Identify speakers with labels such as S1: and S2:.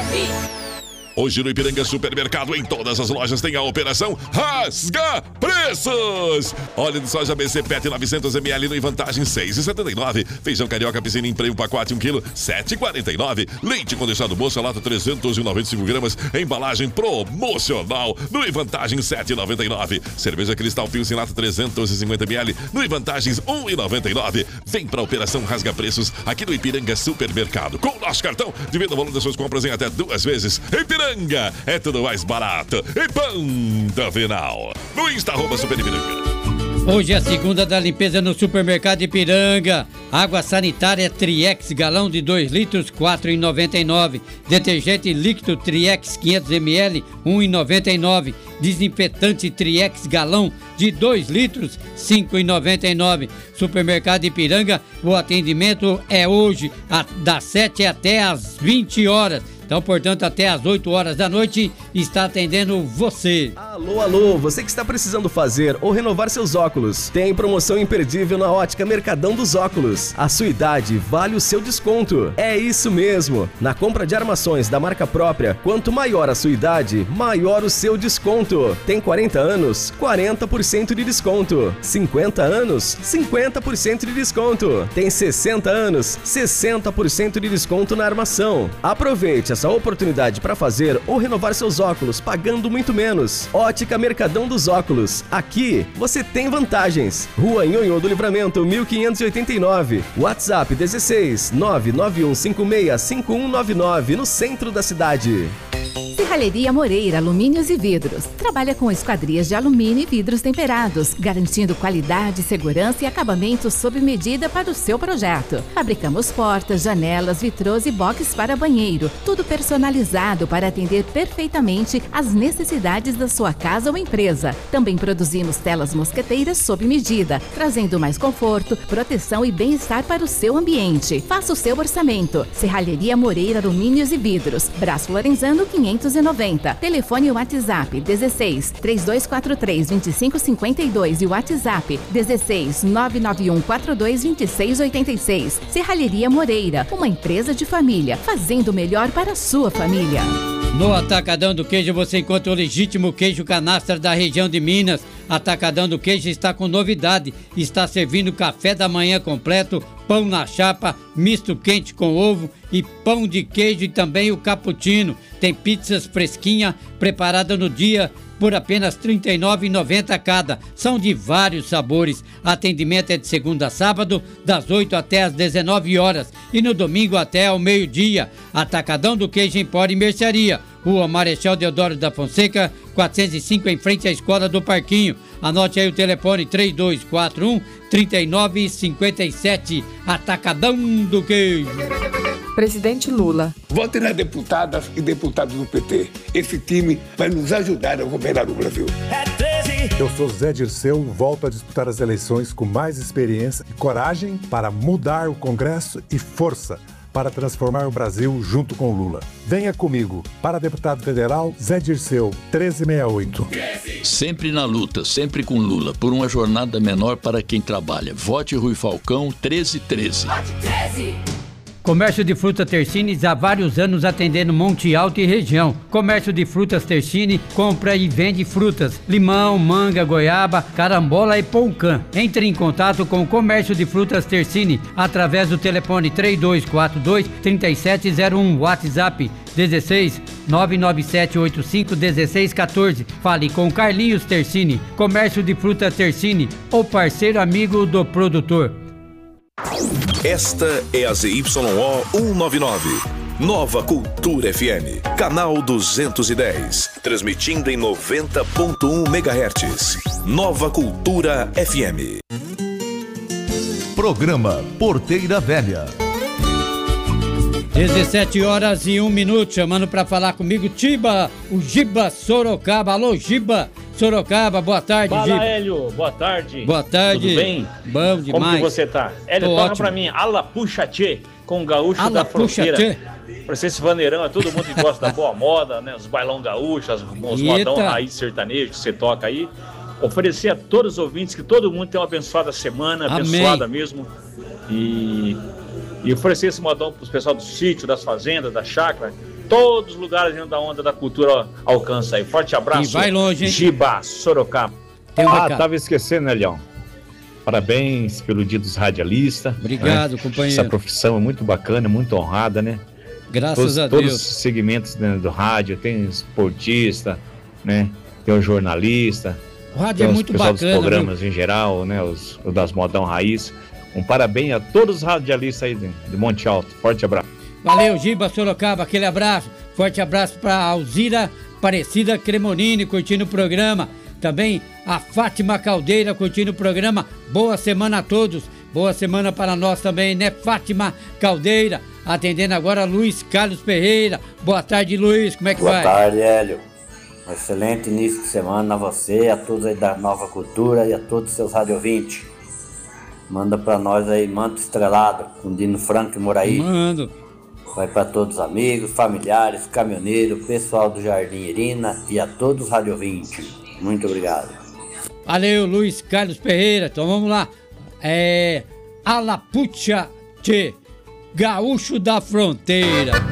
S1: Hoje no Ipiranga Supermercado, em todas as lojas, tem a operação Rasga Preços. Óleo de soja BC PET 900ml no Vantagem 6,79. Feijão carioca piscina em prêmio pacote 1 kg 7,49. Leite condensado moça lata 395 gramas, embalagem promocional no Vantagem 7,99. Cerveja Cristal Pilsen lata 350ml no Vantagens 1,99. Vem pra operação Rasga Preços aqui no Ipiranga Supermercado. Com o nosso cartão, divida o valor das suas compras em até 2 vezes. Ipiranga é tudo mais barato. E ponto final. No Insta, @Super Ipiranga.
S2: Hoje é a segunda da limpeza no Supermercado Ipiranga. Água sanitária Triex, galão de 2 litros, R$ 4,99. Detergente líquido Triex 500ml, R$ 1,99. Desinfetante Triex, galão de 2 litros, R$ 5,99. Supermercado Ipiranga, o atendimento é hoje, das 7 até às 20 horas. Então, portanto, até às 8 horas da noite está atendendo você.
S3: Alô, você que está precisando fazer ou renovar seus óculos. Tem promoção imperdível na Ótica Mercadão dos Óculos. A sua idade vale o seu desconto. É isso mesmo. Na compra de armações da marca própria, quanto maior a sua idade, maior o seu desconto. Tem 40 anos, 40% de desconto. 50 anos, 50% de desconto. Tem 60 anos, 60% de desconto na armação. Aproveite essa oportunidade para fazer ou renovar seus óculos pagando muito menos. Ótica Mercadão dos Óculos. Aqui você tem vantagens. Rua Nhonhô do Livramento, 1589. WhatsApp 16 991565199 no centro da cidade.
S4: Serralheria Moreira Alumínios e Vidros. Trabalha com esquadrias de alumínio e vidros temperados, garantindo qualidade, segurança e acabamento sob medida para o seu projeto. Fabricamos portas, janelas, vitrôs e boxes para banheiro. Tudo personalizado para atender perfeitamente às necessidades da sua casa ou empresa. Também produzimos telas mosqueteiras sob medida, trazendo mais conforto, proteção e bem-estar para o seu ambiente. Faça o seu orçamento. Serralheria Moreira Alumínios e Vidros. Braço Lorenzano 590. Telefone WhatsApp 16 3243 2552 e WhatsApp 16 991 42 2686. Serralheria Moreira, uma empresa de família, fazendo o melhor para a sua família.
S2: No Atacadão do Queijo você encontra o legítimo queijo canastra da região de Minas. Atacadão do Queijo está com novidade. Está servindo café da manhã completo, pão na chapa, misto quente com ovo e pão de queijo e também o cappuccino. Tem pizzas fresquinha, preparada no dia por apenas R$ 39,90 cada. São de vários sabores. Atendimento é de segunda a sábado, das 8 até as 19 horas e no domingo até ao meio-dia. Atacadão do Queijo Empório e Mercearia. Rua Marechal Deodoro da Fonseca, 405, em frente à Escola do Parquinho. Anote aí o telefone 3241-3957. Atacadão do Queijo.
S5: Presidente Lula.
S6: Vote nas deputadas e deputados do PT. Esse time vai nos ajudar a governar o Brasil.
S7: Eu sou Zé Dirceu, volto a disputar as eleições com mais experiência e coragem para mudar o Congresso e força para transformar o Brasil junto com o Lula. Venha comigo. Para deputado federal, Zé Dirceu, 1368.
S8: Sempre na luta, sempre com Lula, por uma jornada menor para quem trabalha. Vote Rui Falcão, 1313. Vote 13!
S2: Comércio de frutas Tersini há vários anos atendendo Monte Alto e região. Comércio de frutas Tersini compra e vende frutas, limão, manga, goiaba, carambola e poucã. Entre em contato com o Comércio de Frutas Tersini através do telefone 3242-3701, WhatsApp 16 99785 1614. Fale com Carlinhos Tersini. Comércio de frutas Tersini, o parceiro amigo do produtor.
S9: Esta é a ZYO 199, Nova Cultura FM, canal 210, transmitindo em 90.1 MHz. Nova Cultura FM.
S10: Programa Porteira Velha.
S2: 17 horas e 1 minuto, chamando para falar comigo Tiba, o Giba Sorocaba. Alô, Giba Sorocaba, boa tarde,
S11: Fala,
S2: Giba.
S11: Hélio, boa tarde.
S2: Boa tarde.
S11: Tudo bem?
S2: Bom demais.
S11: Como que você tá? Hélio,
S2: Tô
S11: toca
S2: ótimo.
S11: pra mim, Ala Puxa Tchê, com o gaúcho
S2: Ala
S11: da fronteira.
S2: Puxa Tchê.
S11: Pra ser esse vaneirão, é todo mundo que gosta da boa moda, né? Os bailão gaúchos, os modão raiz sertanejo que você toca aí. Oferecer a todos os ouvintes que todo mundo tenha uma abençoada semana, abençoada mesmo. E oferecer esse modão pros pessoal do sítio, das fazendas, da chácara, todos os lugares onde a onda da cultura alcança aí. Forte abraço.
S2: E vai longe, hein?
S11: Giba, Sorocaba.
S12: Tava esquecendo, né, Leão? Parabéns pelo Dia dos Radialistas.
S2: Obrigado, companheiro.
S12: Essa profissão é muito bacana, muito honrada, né?
S2: Graças a Deus.
S12: Todos os segmentos, né, do rádio, tem esportista, né? Tem o jornalista.
S2: O rádio é muito bacana,
S12: dos programas, viu? Em geral, né? Os das Modão Raiz. Um parabéns a todos os radialistas aí de Monte Alto. Forte abraço.
S2: Valeu, Giba, Sorocaba, aquele abraço. Forte abraço para Alzira Aparecida Cremonini, curtindo o programa. Também a Fátima Caldeira, curtindo o programa. Boa semana a todos. Boa semana para nós também, né, Fátima Caldeira? Atendendo agora Luiz Carlos Ferreira. Boa tarde, Luiz. Como é que vai?
S13: Boa tarde, Hélio. Um excelente início de semana a você, a todos aí da Nova Cultura e a todos os seus radiovintes. Manda pra nós aí, Manto Estrelado, com Dino Franco e Moraí.
S2: Mando.
S13: Vai pra todos os amigos, familiares, caminhoneiros, pessoal do Jardim Irina e a todos os radiovintes. Muito obrigado.
S2: Valeu, Luiz Carlos Ferreira. Então vamos lá. Alapucha Tchê, Gaúcho da Fronteira.